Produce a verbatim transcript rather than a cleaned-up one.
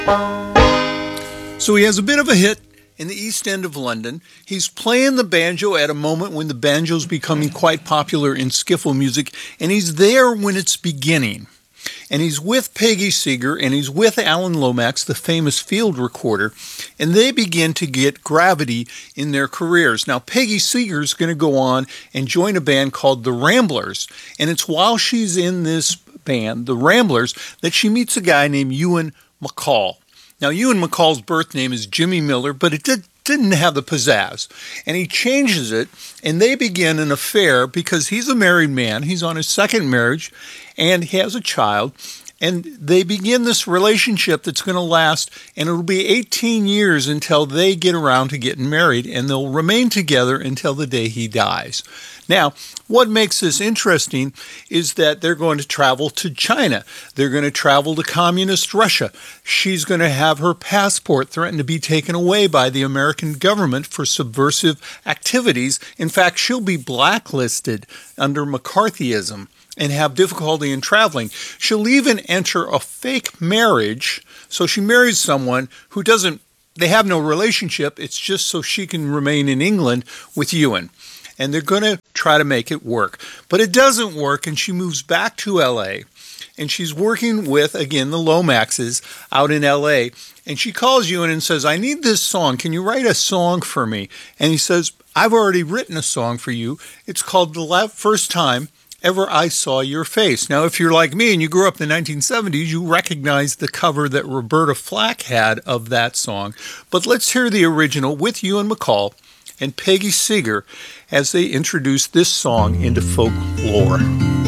So he has a bit of a hit in the East End of London. He's playing the banjo at a moment when the banjo is becoming quite popular in skiffle music, and he's there when it's beginning. And he's with Peggy Seeger, and he's with Alan Lomax, the famous field recorder, and they begin to get gravity in their careers. Now, Peggy Seeger's going to go on and join a band called the Ramblers, and it's while she's in this band, the Ramblers, that she meets a guy named Ewan MacColl. Now, Ewan MacColl's birth name is Jimmy Miller, but it did, didn't have the pizzazz. And he changes it, and they begin an affair because he's a married man. He's on his second marriage, and he has a child. And they begin this relationship that's going to last, and it'll be eighteen years until they get around to getting married, and they'll remain together until the day he dies. Now, what makes this interesting is that they're going to travel to China. They're going to travel to communist Russia. She's going to have her passport threatened to be taken away by the American government for subversive activities. In fact, she'll be blacklisted under McCarthyism and have difficulty in traveling. She'll even enter a fake marriage. So she marries someone who doesn't, they have no relationship. It's just so she can remain in England with Ewan. And they're going to try to make it work. But it doesn't work, and she moves back to L A. And she's working with, again, the Lomaxes out in L A. And she calls Ewan and says, I need this song. Can you write a song for me? And he says, I've already written a song for you. It's called The First Time Ever I Saw Your Face. Now, if you're like me and you grew up in the nineteen seventies, you recognize the cover that Roberta Flack had of that song. But let's hear the original with Ewan MacColl and Peggy Seeger as they introduce this song into folklore.